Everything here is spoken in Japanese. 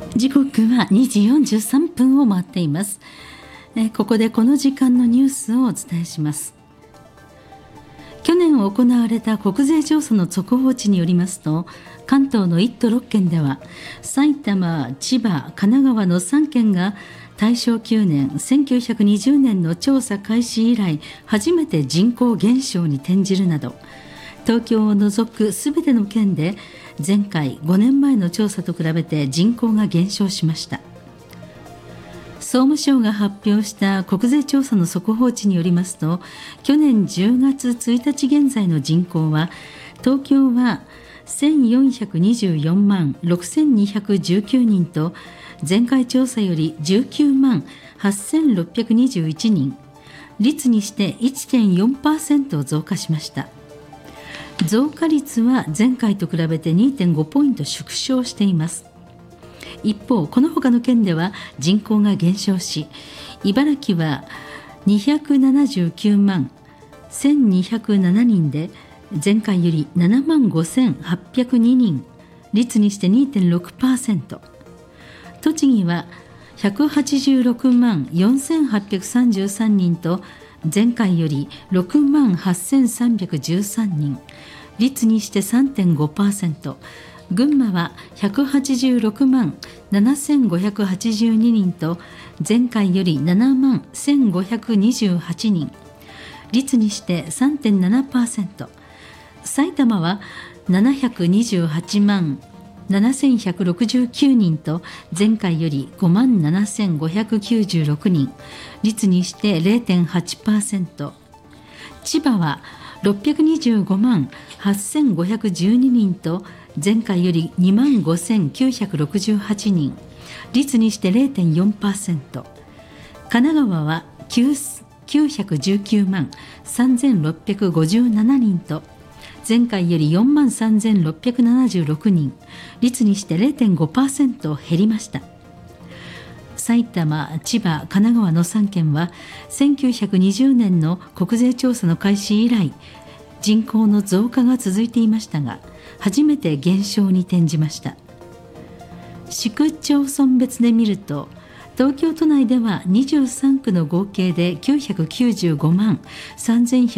時刻は2時43分を回っています。ここでこの時間のニュースをお伝えします。去年行われた国税調査の速報値によりますと、関東の1都6県では埼玉、千葉、神奈川の3県が大正9年1920年の調査開始以来初めて人口減少に転じるなど、東京を除くすべての県で前回5年前の調査と比べて人口が減少しました。総務省が発表した国税調査の速報値によりますと、去年10月1日現在の人口は、東京は1424万6219人と前回調査より19万8621人、率にして 1.4% 増加しました。増加率は前回と比べて 2.5 ポイント縮小しています。一方、この他の県では人口が減少し、茨城は279万1207人で前回より7万5802人、率にして 2.6%。栃木は186万4833人と前回より6万8313人、率にして 3.5%。群馬は186万7582人と前回より7万1528人、率にして 3.7%。埼玉は728万7169人と前回より5万7596人、率にして 0.8%。千葉は625万8512人と前回より2万5968人、率にして 0.4%。神奈川は919万3657人と前回より4万3676人、率にして 0.5% 減りました。埼玉、千葉、神奈川の3県は1920年の国税調査の開始以来人口の増加が続いていましたが、初めて減少に転じました。市区町村別で見ると、東京都内では23区の合計で995万3100